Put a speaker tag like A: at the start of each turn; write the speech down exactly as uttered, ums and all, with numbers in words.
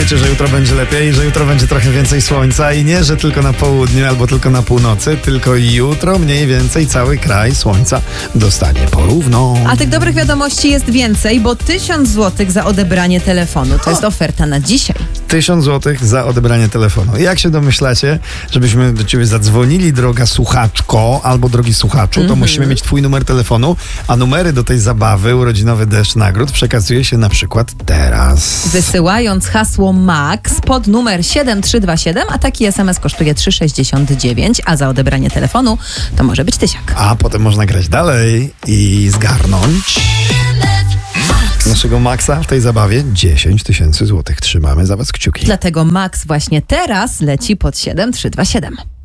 A: Obiecujecie, że jutro będzie lepiej, że jutro będzie trochę więcej słońca i nie, że tylko na południu albo tylko na północy, tylko jutro mniej więcej cały kraj słońca dostanie porówno.
B: A tych dobrych wiadomości jest więcej, bo tysiąc złotych za odebranie telefonu. To jest oferta na dzisiaj.
A: Tysiąc złotych za odebranie telefonu. Jak się domyślacie, żebyśmy do ciebie zadzwonili, droga słuchaczko albo drogi słuchaczu, to mm-hmm. musimy mieć twój numer telefonu, a numery do tej zabawy, urodzinowy deszcz nagród, przekazuje się na przykład teraz.
B: Wysyłając hasło MAX pod numer siedem trzy dwa siedem, a taki es em es kosztuje trzy sześćdziesiąt dziewięć, a za odebranie telefonu to może być tysiak.
A: A potem można grać dalej i zgarnąć naszego Maxa w tej zabawie dziesięć tysięcy złotych. Trzymamy za was kciuki.
B: Dlatego Max właśnie teraz leci pod siedem trzy dwa siedem.